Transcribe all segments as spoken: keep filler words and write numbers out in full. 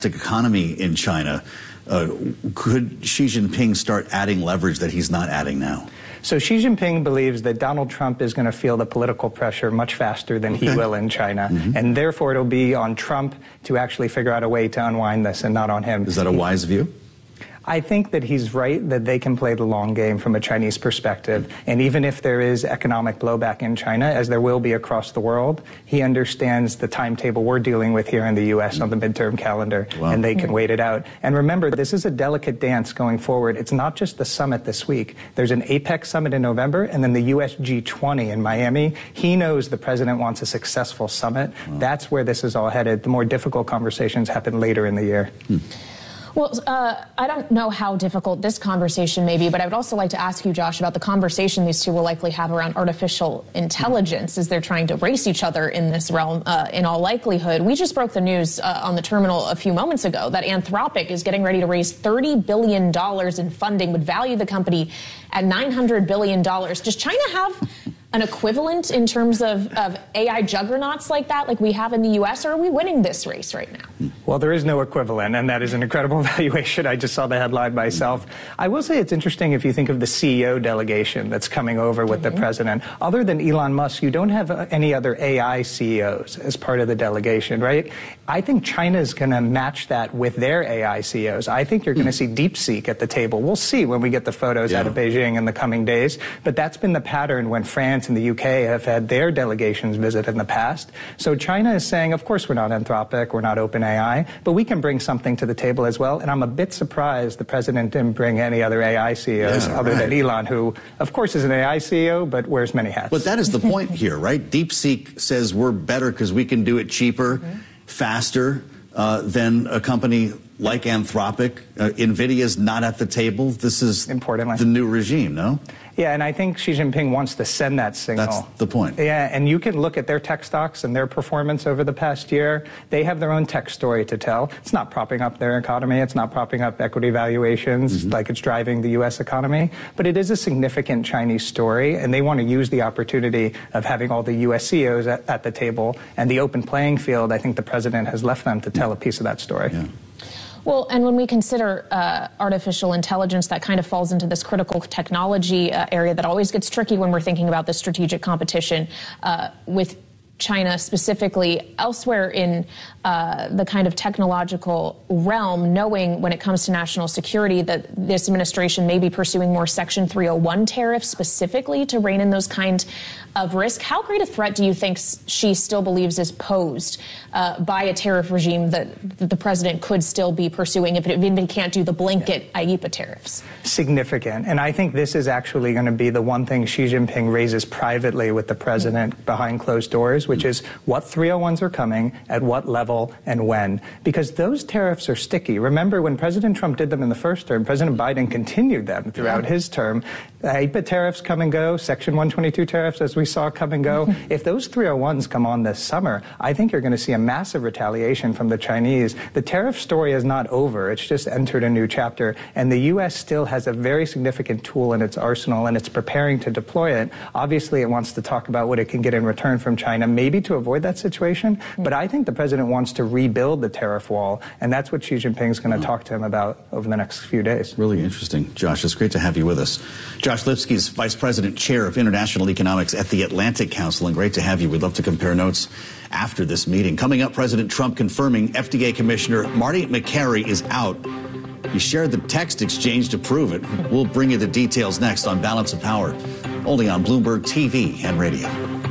economy in China, uh, could Xi Jinping start adding leverage that he's not adding now? So Xi Jinping believes that Donald Trump is going to feel the political pressure much faster than he will in China. Mm-hmm. And therefore, it'll be on Trump to actually figure out a way to unwind this and not on him. Is that a wise view? I think that he's right that they can play the long game from a Chinese perspective. And even if there is economic blowback in China, as there will be across the world, he understands the timetable we're dealing with here in the U S on the midterm calendar, wow. and they can wait it out. And remember, this is a delicate dance going forward. It's not just the summit this week. There's an APEC summit in November, and then the U S G twenty in Miami. He knows the president wants a successful summit. Wow. That's where this is all headed. The more difficult conversations happen later in the year. Hmm. Well, uh, I don't know how difficult this conversation may be, but I would also like to ask you, Josh, about the conversation these two will likely have around artificial intelligence as they're trying to race each other in this realm, uh, in all likelihood. We just broke the news uh, on the terminal a few moments ago that Anthropic is getting ready to raise thirty billion dollars in funding, would value the company at nine hundred billion dollars. Does China have an equivalent in terms of, of A I juggernauts like that, like we have in the U S, or are we winning this race right now? Well, there is no equivalent, and that is an incredible valuation. I just saw the headline myself. I will say it's interesting if you think of the C E O delegation that's coming over with mm-hmm. the president. Other than Elon Musk, you don't have any other A I C E Os as part of the delegation, right? I think China is going to match that with their A I C E Os. I think you're going to see DeepSeek at the table. We'll see when we get the photos yeah. out of Beijing in the coming days, but that's been the pattern when France and the U K have had their delegations visit in the past. So China is saying, of course, we're not Anthropic, we're not OpenAI, but we can bring something to the table as well. And I'm a bit surprised the president didn't bring any other A I C E Os yeah, other right. than Elon, who, of course, is an A I C E O, but wears many hats. But that is the point here, right? DeepSeek says we're better because we can do it cheaper, mm-hmm. faster uh, than a company like Anthropic. Uh, NVIDIA's not at the table. This is Importantly. the new regime, no? Yeah, and I think Xi Jinping wants to send that signal. That's the point. Yeah, and you can look at their tech stocks and their performance over the past year. They have their own tech story to tell. It's not propping up their economy. It's not propping up equity valuations mm-hmm. like it's driving the U S economy. But it is a significant Chinese story, and they want to use the opportunity of having all the U S C E Os at, at the table and the open playing field. I think the president has left them to tell a piece of that story. Yeah. Well, and when we consider uh, artificial intelligence, that kind of falls into this critical technology uh, area that always gets tricky when we're thinking about this strategic competition uh, with China specifically. Elsewhere in uh, the kind of technological realm, knowing when it comes to national security that this administration may be pursuing more Section three oh one tariffs specifically to rein in those kind of risk, how great a threat do you think she still believes is posed uh, by a tariff regime that, that the president could still be pursuing if it even can't do the blanket I E P A tariffs? Significant. And I think this is actually going to be the one thing Xi Jinping raises privately with the president mm-hmm. behind closed doors, which is what three oh ones are coming, at what level, and when. Because those tariffs are sticky. Remember, when President Trump did them in the first term, President Biden continued them throughout yeah. his term. I E P A tariffs come and go, Section one twenty-two tariffs, as we saw, come and go. If those three oh ones come on this summer, I think you're going to see a massive retaliation from the Chinese. The tariff story is not over. It's just entered a new chapter. And the U S still has a very significant tool in its arsenal, and it's preparing to deploy it. Obviously, it wants to talk about what it can get in return from China, maybe to avoid that situation. But I think the president wants to rebuild the tariff wall, and that's what Xi Jinping is going to talk to him about over the next few days. Really interesting. Josh, it's great to have you with us. Josh Lipsky is Vice President, Chair of International Economics at the Atlantic Council, and great to have you. We'd love to compare notes after this meeting. Coming up, President Trump confirming F D A Commissioner Marty Makary is out. He shared the text exchange to prove it. We'll bring you the details next on Balance of Power, only on Bloomberg T V and radio.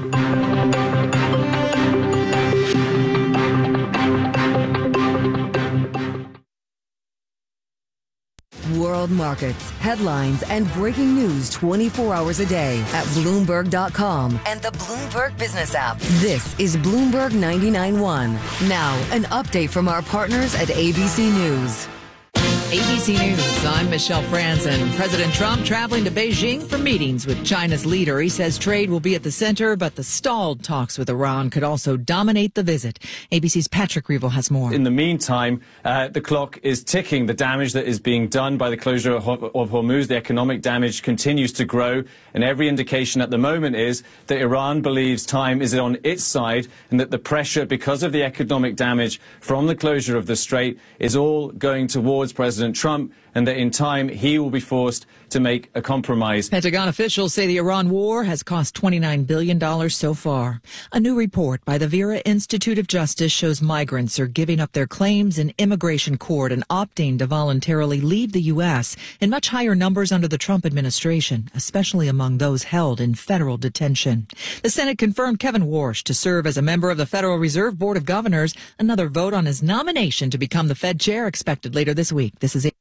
World markets, headlines, and breaking news twenty-four hours a day at Bloomberg dot com and the Bloomberg Business app. This is Bloomberg ninety-nine point one. Now, an update from our partners at A B C News. A B C News, I'm Michelle Franzen. President Trump traveling to Beijing for meetings with China's leader. He says trade will be at the center, but the stalled talks with Iran could also dominate the visit. A B C's Patrick Reevell has more. In the meantime, uh, the clock is ticking. The damage that is being done by the closure of, of Hormuz, the economic damage continues to grow, and every indication at the moment is that Iran believes time is on its side and that the pressure because of the economic damage from the closure of the strait is all going towards President Trump, and that in time he will be forced to make a compromise. Pentagon officials say the Iran war has cost twenty-nine billion dollars so far. A new report by the Vera Institute of Justice shows migrants are giving up their claims in immigration court and opting to voluntarily leave the U S in much higher numbers under the Trump administration, especially among those held in federal detention. The Senate confirmed Kevin Warsh to serve as a member of the Federal Reserve Board of Governors. Another vote on his nomination to become the Fed chair expected later this week. This is it.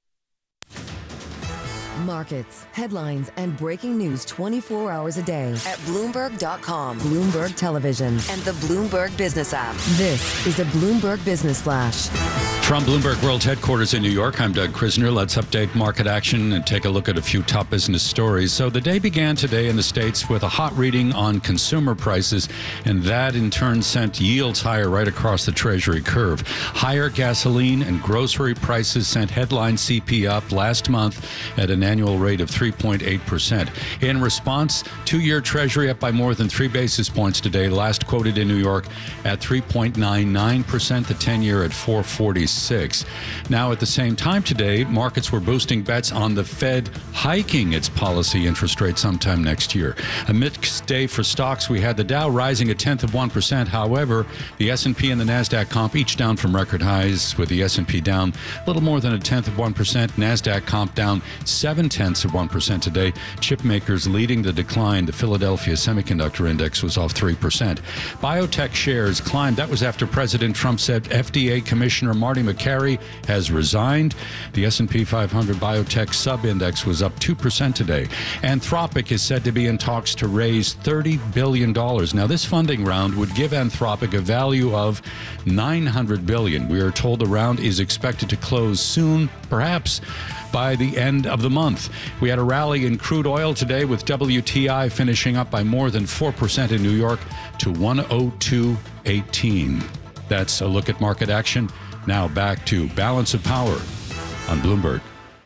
Markets, headlines, and breaking news twenty-four hours a day at Bloomberg dot com, Bloomberg Television, and the Bloomberg Business app. This is a Bloomberg Business Flash. From Bloomberg World Headquarters in New York, I'm Doug Krisner. Let's update market action and take a look at a few top business stories. So the day began today in the States with a hot reading on consumer prices, and that in turn sent yields higher right across the Treasury curve. Higher gasoline and grocery prices sent headline C P I up last month at an annual rate of three point eight percent. In response, two-year Treasury up by more than three basis points today, last quoted in New York at three point nine nine percent, the ten-year at four forty-six. Now, at the same time today, markets were boosting bets on the Fed hiking its policy interest rate sometime next year. A mixed day for stocks. We had the Dow rising a tenth of one percent. However, the S and P and the NASDAQ comp each down from record highs, with the S and P down a little more than a tenth of one percent. NASDAQ comp down seven tenths of one percent today. Chip makers leading the decline. The Philadelphia Semiconductor Index was off three percent. Biotech shares climbed. That was after President Trump said F D A Commissioner Marty McCary has resigned. The S and P five hundred Biotech Sub-Index was up two percent today. Anthropic is said to be in talks to raise thirty billion dollars. Now, this funding round would give Anthropic a value of nine hundred billion dollars. We are told the round is expected to close soon, perhaps by the end of the month. We had a rally in crude oil today, with W T I finishing up by more than four percent in New York to one oh two eighteen. That's a look at market action. Now back to Balance of Power on Bloomberg.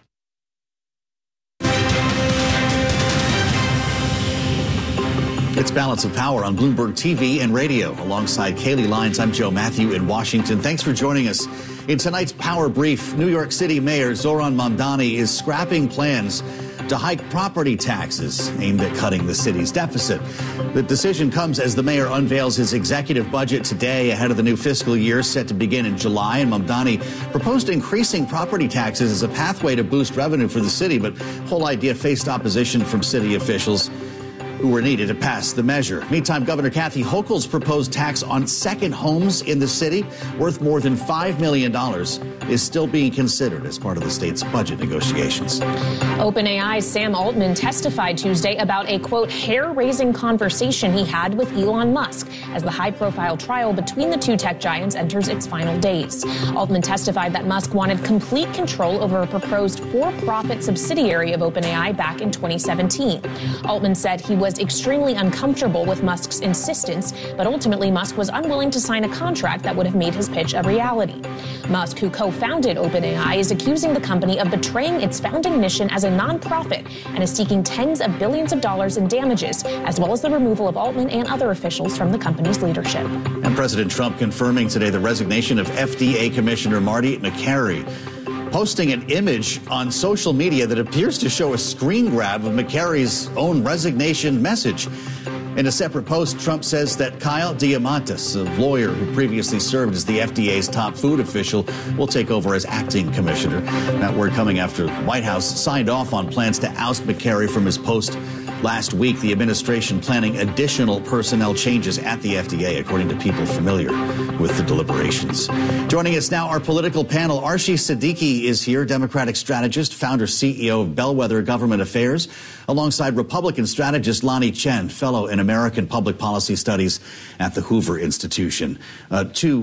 It's Balance of Power on Bloomberg T V and radio. Alongside Kaylee Lyons, I'm Joe Matthew in Washington. Thanks for joining us. In tonight's Power Brief, New York City Mayor Zohran Mamdani is scrapping plans to hike property taxes aimed at cutting the city's deficit. The decision comes as the mayor unveils his executive budget today ahead of the new fiscal year set to begin in July. And Mamdani proposed increasing property taxes as a pathway to boost revenue for the city, but the whole idea faced opposition from city officials who were needed to pass the measure. Meantime, Governor Kathy Hochul's proposed tax on second homes in the city, worth more than five million dollars, is still being considered as part of the state's budget negotiations. OpenAI's Sam Altman testified Tuesday about a, quote, hair-raising conversation he had with Elon Musk as the high-profile trial between the two tech giants enters its final days. Altman testified that Musk wanted complete control over a proposed for-profit subsidiary of OpenAI back in twenty seventeen. Altman said he was extremely uncomfortable with Musk's insistence, but ultimately Musk was unwilling to sign a contract that would have made his pitch a reality. Musk, who co-founded OpenAI, is accusing the company of betraying its founding mission as a nonprofit and is seeking tens of billions of dollars in damages, as well as the removal of Altman and other officials from the company's leadership. And President Trump confirming today the resignation of F D A Commissioner Marty McCary, posting an image on social media that appears to show a screen grab of McCary's own resignation message. In a separate post, Trump says that Kyle Diamantis, a lawyer who previously served as the F D A's top food official, will take over as acting commissioner. That word coming after the White House signed off on plans to oust McCary from his post last week. The administration planning additional personnel changes at the F D A, according to people familiar with the deliberations. Joining us now, our political panel. Arshi Siddiqui is here, Democratic strategist, founder, C E O of Bellwether Government Affairs, alongside Republican strategist Lanhee Chen, fellow in American Public Policy Studies at the Hoover Institution. Uh, two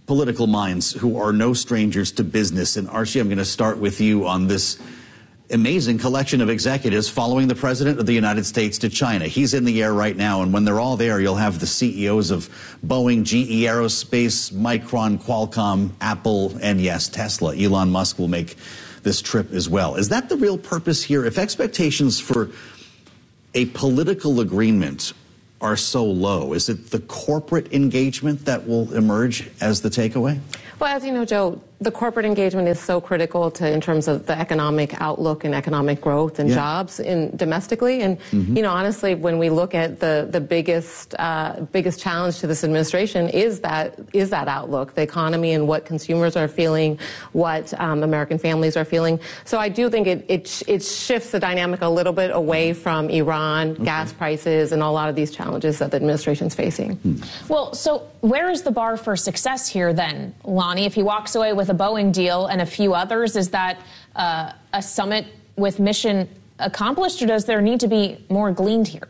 political minds who are no strangers to business. And Archie, I'm going to start with you on this amazing collection of executives following the president of the United States to China. He's in the air right now, and when they're all there, you'll have the C E Os of Boeing, G E Aerospace, Micron, Qualcomm, Apple, and yes, Tesla. Elon Musk will make this trip as well. Is that the real purpose here? If expectations for a political agreement are so low, is it the corporate engagement that will emerge as the takeaway? Well, as you know, Joe, the corporate engagement is so critical to in terms of the economic outlook and economic growth and yeah. jobs in domestically. And mm-hmm. you know, honestly, when we look at the the biggest uh, biggest challenge to this administration is that is that outlook, the economy, and what consumers are feeling, what um, American families are feeling. So I do think it it it shifts the dynamic a little bit away from Iran, okay. gas prices, and a lot of these challenges that the administration is facing. Hmm. Well, so where is the bar for success here then, Lonnie? If he walks away with a Boeing deal and a few others, is that uh, a summit with mission accomplished, or does there need to be more gleaned here?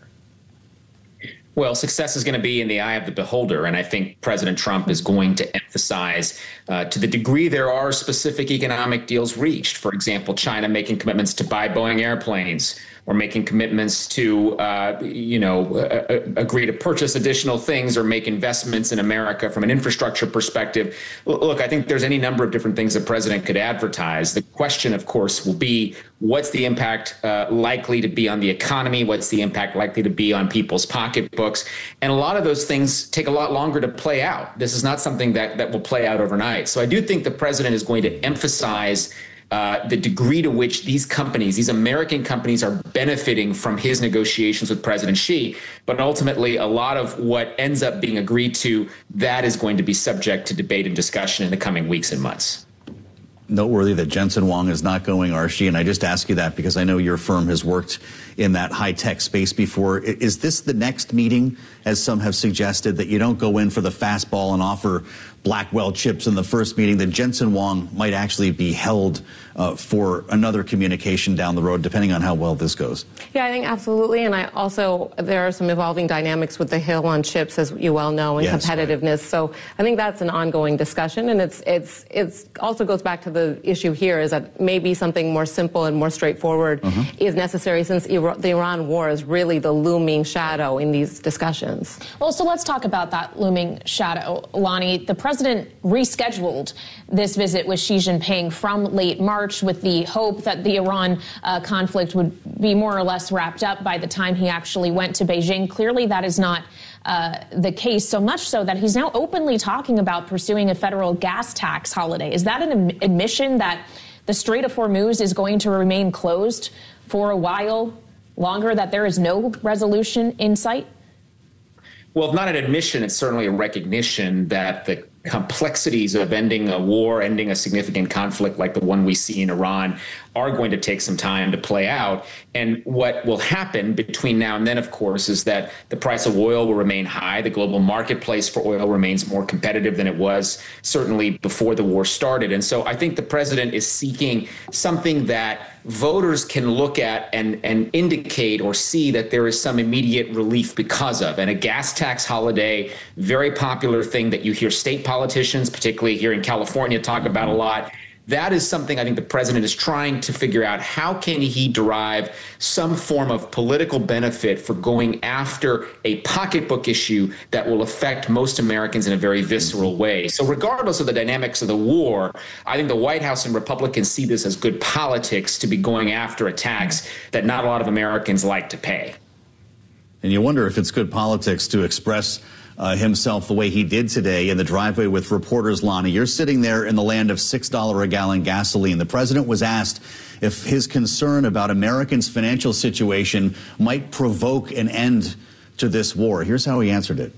Well, success is going to be in the eye of the beholder, and I think President Trump is going to emphasize uh, to the degree there are specific economic deals reached. For example, China making commitments to buy Boeing airplanes, or making commitments to, uh, you know, uh, agree to purchase additional things or make investments in America from an infrastructure perspective. Look, I think there's any number of different things the president could advertise. The question, of course, will be what's the impact uh, likely to be on the economy? What's the impact likely to be on people's pocketbooks? And a lot of those things take a lot longer to play out. This is not something that, that will play out overnight. So I do think the president is going to emphasize Uh, the degree to which these companies, these American companies, are benefiting from his negotiations with President Xi. But ultimately, a lot of what ends up being agreed to, that is going to be subject to debate and discussion in the coming weeks and months. Noteworthy that Jensen Huang is not going, Archie, and I just ask you that because I know your firm has worked in that high-tech space before. Is this the next meeting, as some have suggested, that you don't go in for the fastball and offer Blackwell chips in the first meeting, that Jensen Huang might actually be held uh, for another communication down the road, depending on how well this goes? Yeah, I think absolutely. And I also, there are some evolving dynamics with the Hill on chips, as you well know, and yes, competitiveness. Right. So I think that's an ongoing discussion. And it's, it's, it's also goes back to the issue here is that maybe something more simple and more straightforward uh-huh. is necessary, since Iran, the Iran war is really the looming shadow in these discussions. Well, so let's talk about that looming shadow, Lonnie. The president rescheduled this visit with Xi Jinping from late March with the hope that the Iran uh, conflict would be more or less wrapped up by the time he actually went to Beijing. Clearly, that is not uh, the case, so much so that he's now openly talking about pursuing a federal gas tax holiday. Is that an admission that the Strait of Hormuz is going to remain closed for a while longer, that there is no resolution in sight? Well, if not an admission, it's certainly a recognition that the complexities of ending a war, ending a significant conflict like the one we see in Iran, are going to take some time to play out. And what will happen between now and then, of course, is that the price of oil will remain high. The global marketplace for oil remains more competitive than it was certainly before the war started. And so I think the president is seeking something that voters can look at and, and indicate or see that there is some immediate relief because of. And a gas tax holiday, very popular thing that you hear state politicians, particularly here in California, talk about a lot. That is something I think the president is trying to figure out. How can he derive some form of political benefit for going after a pocketbook issue that will affect most Americans in a very visceral way? So regardless of the dynamics of the war, I think the White House and Republicans see this as good politics to be going after a tax that not a lot of Americans like to pay. And you wonder if it's good politics to express Uh, himself the way he did today in the driveway with reporters. Lonnie, you're sitting there in the land of six dollars a gallon gasoline. The president was asked if his concern about Americans' financial situation might provoke an end to this war. Here's how he answered it.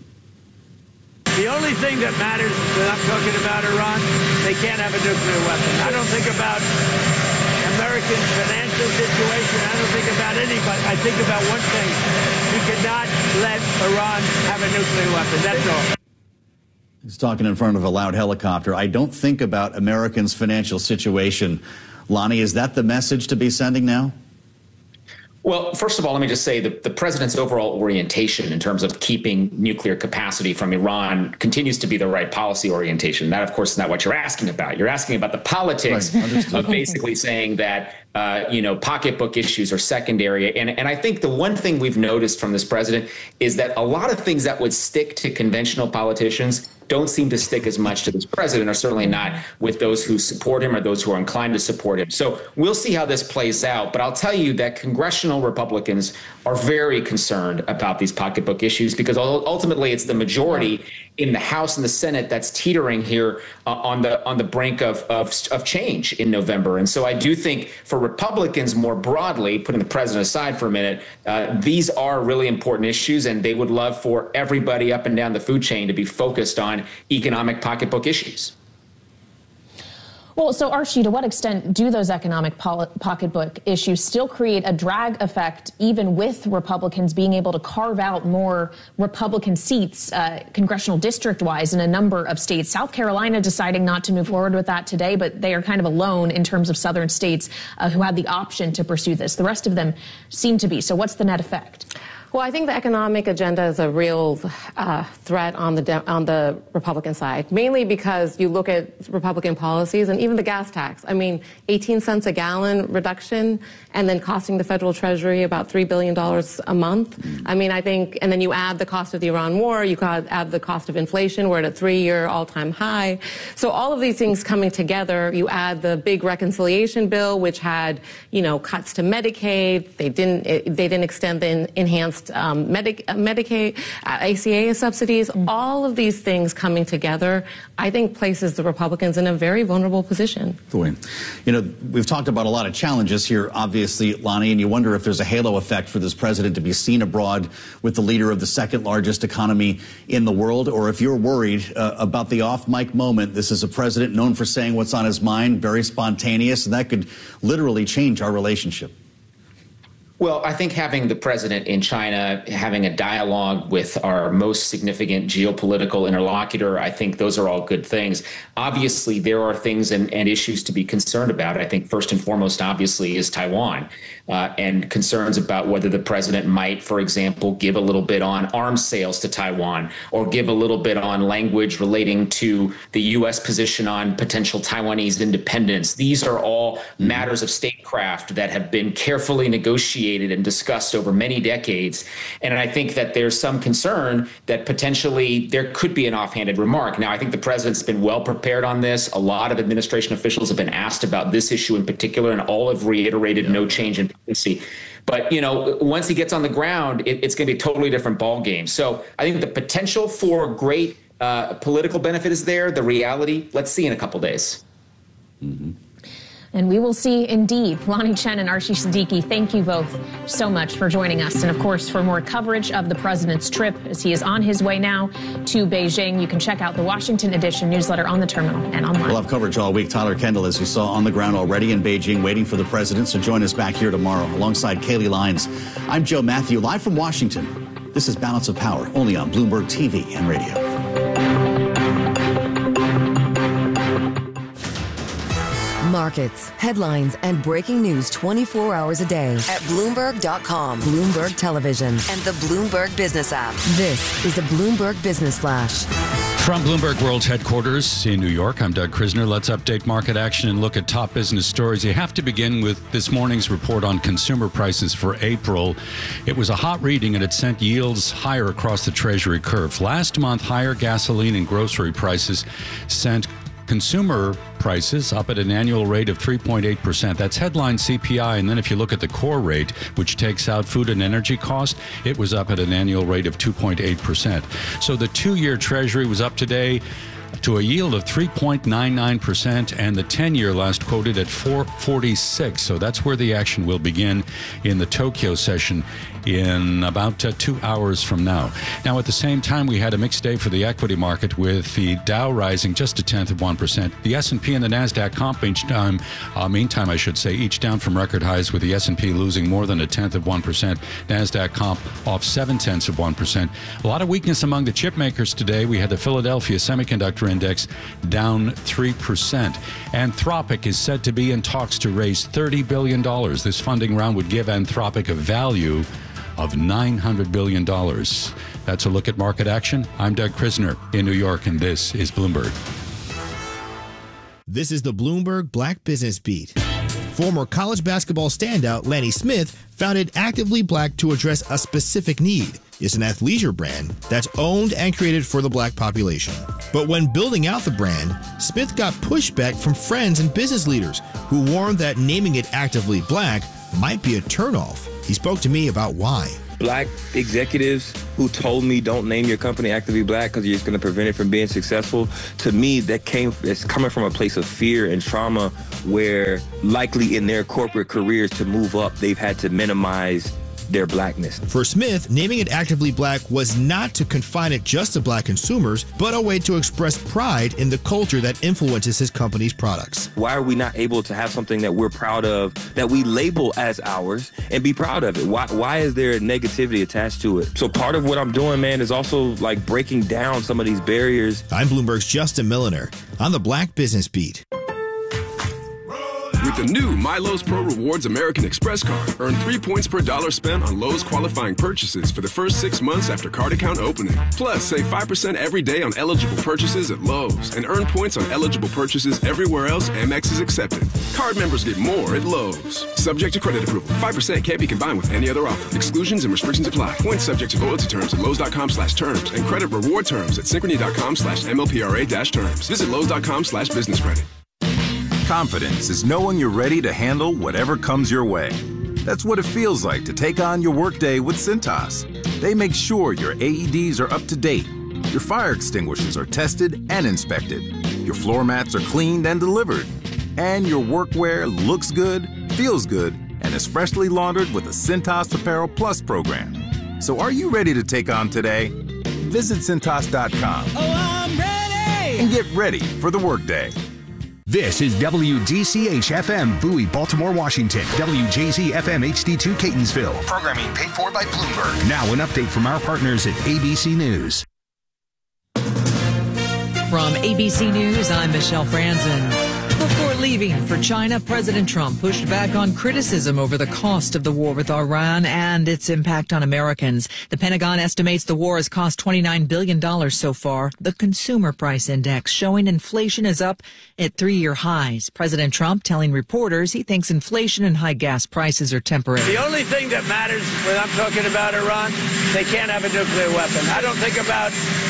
The only thing that matters when I'm talking about Iran, they can't have a nuclear weapon. I don't think about American financial situation. I don't think about anybody. I think about one thing. We cannot let Iran have a nuclear weapon. That's all. He's talking in front of a loud helicopter. I don't think about Americans' financial situation. Lonnie, is that the message to be sending now? Well, first of all, let me just say that the president's overall orientation in terms of keeping nuclear capacity from Iran continues to be the right policy orientation. That, of course, is not what you're asking about. You're asking about the politics right. of basically saying that, uh, you know, pocketbook issues are secondary. And, and I think the one thing we've noticed from this president is that a lot of things that would stick to conventional politicians don't seem to stick as much to this president, or certainly not with those who support him or those who are inclined to support him. So we'll see how this plays out. But I'll tell you that congressional Republicans are very concerned about these pocketbook issues, because ultimately it's the majority in the House and the Senate that's teetering here uh, on the on the brink of, of of change in November. And so I do think for Republicans more broadly, putting the president aside for a minute, uh, these are really important issues, and they would love for everybody up and down the food chain to be focused on economic pocketbook issues. Well, so Archie, to what extent do those economic pocketbook issues still create a drag effect, even with Republicans being able to carve out more Republican seats, uh, congressional district-wise, in a number of states? South Carolina deciding not to move forward with that today, but they are kind of alone in terms of southern states uh, who had the option to pursue this. The rest of them seem to be. So what's the net effect? Well, I think the economic agenda is a real uh, threat on the de- on the Republican side, mainly because you look at Republican policies and even the gas tax. I mean, eighteen cents a gallon reduction, and then costing the federal treasury about three billion dollars a month. I mean, I think, and then you add the cost of the Iran war, you add the cost of inflation. We're at a three-year all-time high. So all of these things coming together, you add the big reconciliation bill, which had, you know, cuts to Medicaid. They didn't, it, they didn't extend the enhanced Um, Medi- Medicaid, uh, A C A subsidies, mm-hmm. all of these things coming together, I think places the Republicans in a very vulnerable position. You know, we've talked about a lot of challenges here, obviously, Lonnie, and you wonder if there's a halo effect for this president to be seen abroad with the leader of the second largest economy in the world, or if you're worried uh, about the off-mic moment. This is a president known for saying what's on his mind, very spontaneous, and that could literally change our relationship. Well, I think having the president in China, having a dialogue with our most significant geopolitical interlocutor, I think those are all good things. Obviously, there are things and, and issues to be concerned about. I think first and foremost, obviously, is Taiwan uh, and concerns about whether the president might, for example, give a little bit on arms sales to Taiwan, or give a little bit on language relating to the U S position on potential Taiwanese independence. These are all matters of statecraft that have been carefully negotiated and discussed over many decades. And I think that there's some concern that potentially there could be an offhanded remark. Now, I think the president's been well prepared on this. A lot of administration officials have been asked about this issue in particular, and all have reiterated no change in policy. But, you know, once he gets on the ground, it, it's going to be a totally different ballgame. So I think the potential for great uh, political benefit is there. The reality, let's see in a couple days. Mm-hmm. And we will see indeed. Lonnie Chen and Archie Siddiqui, thank you both so much for joining us. And of course, for more coverage of the president's trip as he is on his way now to Beijing, you can check out the Washington Edition newsletter on the terminal and online. We'll have coverage all week. Tyler Kendall, as you saw, on the ground already in Beijing, waiting for the president. So join us back here tomorrow alongside Kaylee Lyons. I'm Joe Matthew, live from Washington. This is Balance of Power, only on Bloomberg T V and radio. Markets, headlines, and breaking news twenty-four hours a day at Bloomberg dot com, Bloomberg Television, and the Bloomberg Business app. This is a Bloomberg Business Flash. From Bloomberg World's headquarters in New York, I'm Doug Krisner. Let's update market action and look at top business stories. You have to begin with this morning's report on consumer prices for April. It was a hot reading, and it sent yields higher across the Treasury curve. Last month, higher gasoline and grocery prices sent consumer prices up at an annual rate of three point eight percent. That's headline C P I. And then if you look at the core rate, which takes out food and energy cost, it was up at an annual rate of two point eight percent. So the two-year Treasury was up today to a yield of three point nine nine percent, and the ten-year last quoted at four forty-six. So that's where the action will begin in the Tokyo session in about uh, two hours from now. Now, at the same time, we had a mixed day for the equity market, with the Dow rising just a tenth of one percent. The S and P and the NASDAQ comp each time, uh, meantime, I should say, each down from record highs, with the S and P losing more than a tenth of one percent. NASDAQ comp off seven tenths of one percent. A lot of weakness among the chip makers today. We had the Philadelphia Semiconductor Sector Index down three percent. Anthropic is said to be in talks to raise thirty billion dollars. This funding round would give Anthropic a value of nine hundred billion dollars. That's a look at market action. I'm Doug Krisner in New York, and this is Bloomberg. This is the Bloomberg Black Business Beat. Former college basketball standout Lanny Smith founded Actively Black to address a specific need. It's an athleisure brand that's owned and created for the black population. But when building out the brand, Smith got pushback from friends and business leaders who warned that naming it Actively Black might be a turnoff. He spoke to me about why. Black executives who told me don't name your company Actively Black because you're just going to prevent it from being successful. To me, that came, it's coming from a place of fear and trauma where likely in their corporate careers to move up, they've had to minimize their blackness. For Smith, naming it Actively Black was not to confine it just to black consumers, but a way to express pride in the culture that influences his company's products. Why are we not able to have something that we're proud of, that we label as ours, and be proud of it? Why, why is there negativity attached to it? So part of what I'm doing, man, is also like breaking down some of these barriers. I'm Bloomberg's Justin Milliner on the Black Business Beat. With the new MyLowe's Pro Rewards American Express card, earn three points per dollar spent on Lowe's qualifying purchases for the first six months after card account opening. Plus, save five percent every day on eligible purchases at Lowe's and earn points on eligible purchases everywhere else Amex is accepted. Card members get more at Lowe's. Subject to credit approval. five percent can't be combined with any other offer. Exclusions and restrictions apply. Points subject to loyalty terms at Lowe's.com slash terms and credit reward terms at Synchrony.com slash MLPRA dash terms. Visit Lowe's.com slash business credit. Confidence is knowing you're ready to handle whatever comes your way. That's what it feels like to take on your workday with Cintas. They make sure your A E Ds are up to date, your fire extinguishers are tested and inspected, your floor mats are cleaned and delivered, and your workwear looks good, feels good, and is freshly laundered with a Cintas Apparel Plus program. So are you ready to take on today? Visit Cintas dot com. Oh, I'm ready! And get ready for the workday. This is W D C H F M, Bowie, Baltimore, Washington. W J Z F M H D two, Catonsville. Programming paid for by Bloomberg. Now an update from our partners at A B C News. From A B C News, I'm Michelle Franzen. Before leaving for China, President Trump pushed back on criticism over the cost of the war with Iran and its impact on Americans. The Pentagon estimates the war has cost twenty-nine billion dollars so far. The Consumer Price Index showing inflation is up at three-year highs. President Trump telling reporters he thinks inflation and high gas prices are temporary. The only thing that matters when I'm talking about Iran, they can't have a nuclear weapon. I don't think about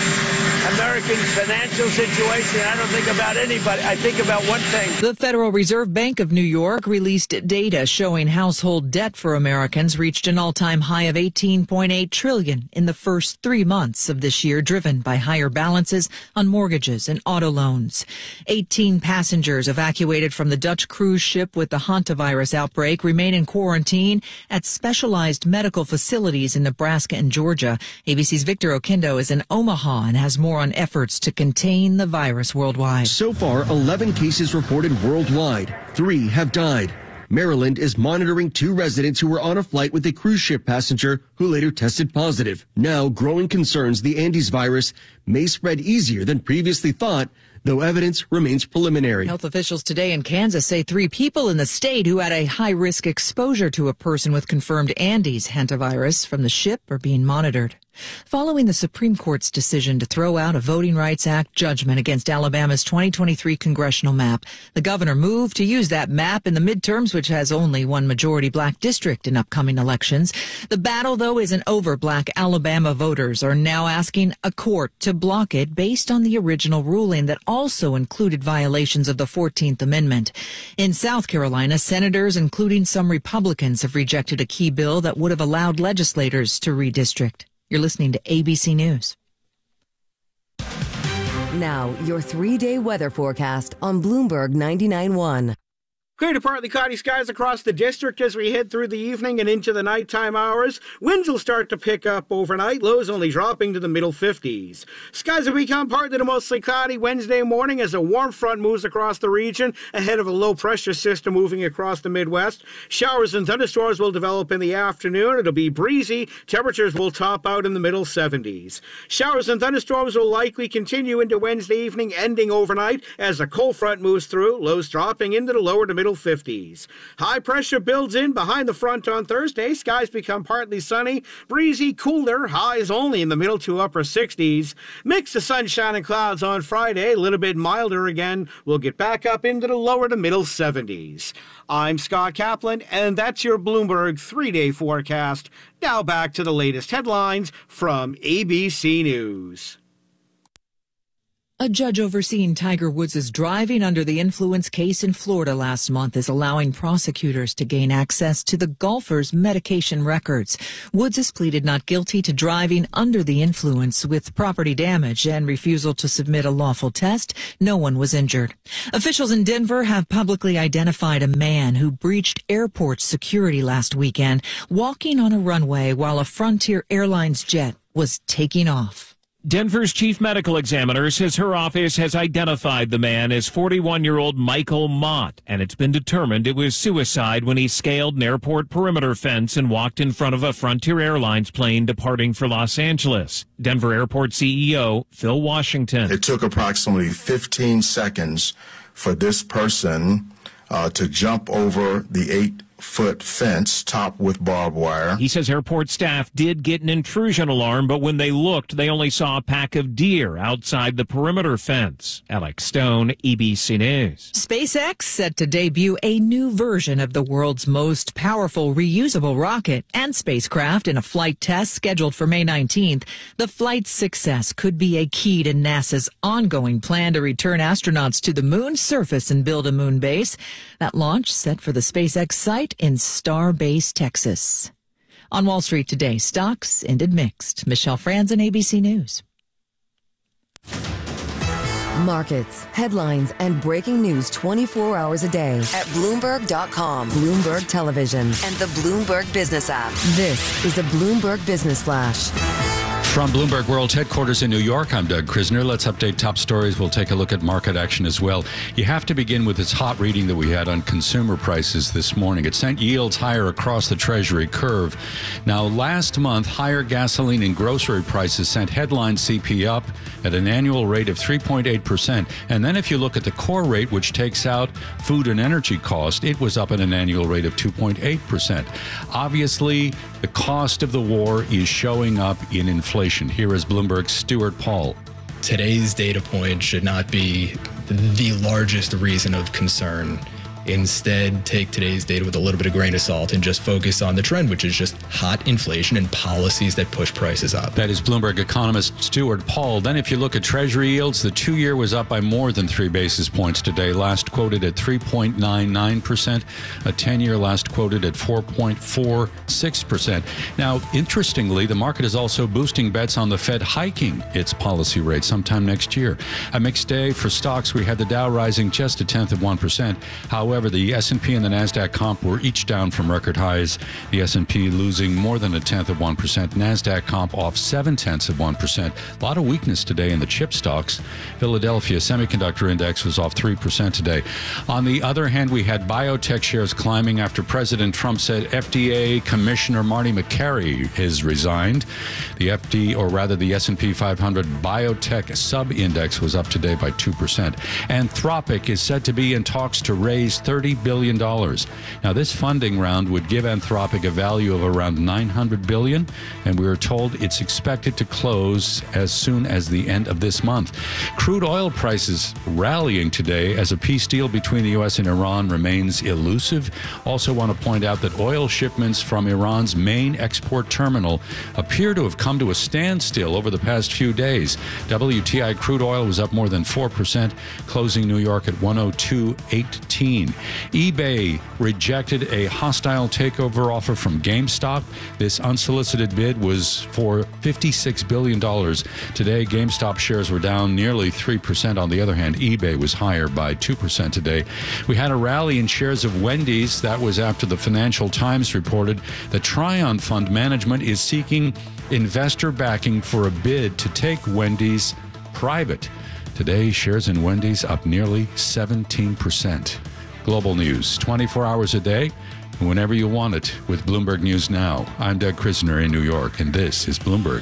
Americans' financial situation. I don't think about anybody. I think about one thing. The Federal Reserve Bank of New York released data showing household debt for Americans reached an all-time high of eighteen point eight trillion dollars in the first three months of this year, driven by higher balances on mortgages and auto loans. eighteen passengers evacuated from the Dutch cruise ship with the hantavirus outbreak remain in quarantine at specialized medical facilities in Nebraska and Georgia. A B C's Victor Oquendo is in Omaha and has more on efforts to contain the virus worldwide. So far, eleven cases reported worldwide. Three have died. Maryland is monitoring two residents who were on a flight with a cruise ship passenger who later tested positive. Now, growing concerns the Andes virus may spread easier than previously thought, though evidence remains preliminary. Health officials today in Kansas say three people in the state who had a high-risk exposure to a person with confirmed Andes hantavirus from the ship are being monitored. Following the Supreme Court's decision to throw out a Voting Rights Act judgment against Alabama's twenty twenty-three congressional map, the governor moved to use that map in the midterms, which has only one majority black district in upcoming elections. The battle, though, isn't over. Black Alabama voters are now asking a court to block it based on the original ruling that also included violations of the fourteenth Amendment. In South Carolina, senators, including some Republicans, have rejected a key bill that would have allowed legislators to redistrict. You're listening to A B C News. Now, your three-day weather forecast on Bloomberg ninety-nine point one. Clear to partly cloudy skies across the district as we head through the evening and into the nighttime hours. Winds will start to pick up overnight, lows only dropping to the middle fifties. Skies will become partly to mostly cloudy Wednesday morning as a warm front moves across the region ahead of a low-pressure system moving across the Midwest. Showers and thunderstorms will develop in the afternoon. It'll be breezy. Temperatures will top out in the middle seventies. Showers and thunderstorms will likely continue into Wednesday evening, ending overnight as a cold front moves through, lows dropping into the lower to middle fifties. High pressure builds in behind the front on Thursday. Skies become partly sunny, breezy, cooler, highs only in the middle to upper sixties. Mix of sunshine and clouds on Friday, a little bit milder again. We'll get back up into the lower to middle seventies. I'm Scott Kaplan, and that's your Bloomberg three-day forecast. Now back to the latest headlines from A B C News. A judge overseeing Tiger Woods' driving under the influence case in Florida last month is allowing prosecutors to gain access to the golfer's medication records. Woods has pleaded not guilty to driving under the influence with property damage and refusal to submit a lawful test. No one was injured. Officials in Denver have publicly identified a man who breached airport security last weekend, walking on a runway while a Frontier Airlines jet was taking off. Denver's chief medical examiner says her office has identified the man as forty-one-year-old Michael Mott, and it's been determined it was suicide when he scaled an airport perimeter fence and walked in front of a Frontier Airlines plane departing for Los Angeles. Denver Airport C E O Phil Washington. It took approximately fifteen seconds for this person uh, to jump over the eight foot fence topped with barbed wire. He says airport staff did get an intrusion alarm, but when they looked, they only saw a pack of deer outside the perimeter fence. Alex Stone, A B C News. SpaceX set to debut a new version of the world's most powerful reusable rocket and spacecraft in a flight test scheduled for May nineteenth. The flight's success could be a key to NASA's ongoing plan to return astronauts to the moon's surface and build a moon base. That launch set for the SpaceX site in Starbase, Texas. On Wall Street today, stocks ended mixed. Michelle Franzen, A B C News. Markets, headlines, and breaking news twenty-four hours a day at Bloomberg dot com, Bloomberg Television, and the Bloomberg Business app. This is a Bloomberg Business Flash. From Bloomberg World Headquarters in New York, I'm Doug Krisner. Let's update top stories. We'll take a look at market action as well. You have to begin with this hot reading that we had on consumer prices this morning. It sent yields higher across the Treasury curve. Now, last month, higher gasoline and grocery prices sent headline C P up at an annual rate of three point eight percent. And then if you look at the core rate, which takes out food and energy cost, it was up at an annual rate of two point eight percent. Obviously, the cost of the war is showing up in inflation. Here is Bloomberg's Stuart Paul. Today's data point should not be the largest reason of concern. Instead, take today's data with a little bit of grain of salt and just focus on the trend, which is just hot inflation and policies that push prices up. That is Bloomberg economist Stuart Paul. Then if you look at Treasury yields, the two-year was up by more than three basis points today, last quoted at three point nine nine percent. A ten-year last quoted at four point four six percent. Now, interestingly, the market is also boosting bets on the Fed hiking its policy rate sometime next year. A mixed day for stocks. We had the Dow rising just a tenth of one percent. However, However, the S and P and the NASDAQ comp were each down from record highs. The S and P losing more than a tenth of one percent. NASDAQ comp off seven tenths of one percent. A lot of weakness today in the chip stocks. Philadelphia Semiconductor Index was off three percent today. On the other hand, we had biotech shares climbing after President Trump said F D A Commissioner Marty Makary has resigned. The F D, or rather the S and P five hundred biotech sub-index was up today by two percent. Anthropic is said to be in talks to raise thirty billion dollars. Now, this funding round would give Anthropic a value of around nine hundred billion dollars, and we are told it's expected to close as soon as the end of this month. Crude oil prices rallying today as a peace deal between the U S and Iran remains elusive. Also want to point out that oil shipments from Iran's main export terminal appear to have come to a standstill over the past few days. W T I crude oil was up more than four percent, closing New York at one oh two eighteen. eBay rejected a hostile takeover offer from GameStop. This unsolicited bid was for fifty-six billion dollars. Today, GameStop shares were down nearly three percent. On the other hand, eBay was higher by two percent today. We had a rally in shares of Wendy's. That was after the Financial Times reported that Trion Fund Management is seeking investor backing for a bid to take Wendy's private. Today, shares in Wendy's up nearly seventeen percent. Global news, twenty-four hours a day, whenever you want it, with Bloomberg News Now. I'm Doug Krisner in New York, and this is Bloomberg.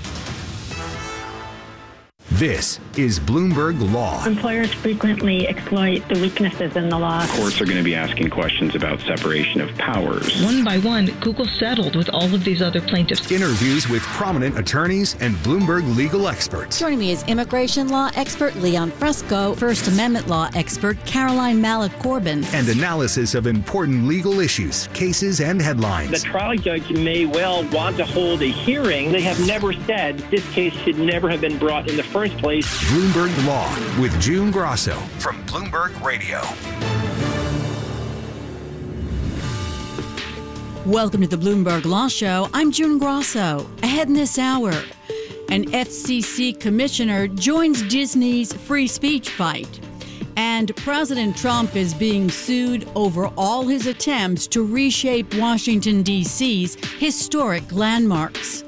This is Bloomberg Law. Employers frequently exploit the weaknesses in the law. Courts are going to be asking questions about separation of powers. One by one, Google settled with all of these other plaintiffs. Interviews with prominent attorneys and Bloomberg legal experts. Joining me is immigration law expert Leon Fresco, First Amendment law expert Caroline Malik-Corbin, and analysis of important legal issues, cases, and headlines. The trial judge may well want to hold a hearing. They have never said this case should never have been brought in the first place. Bloomberg Law with June Grosso from Bloomberg Radio. Welcome to the Bloomberg Law Show. I'm June Grosso. Ahead in this hour, an F C C commissioner joins Disney's free speech fight. And President Trump is being sued over all his attempts to reshape Washington, D C's historic landmarks.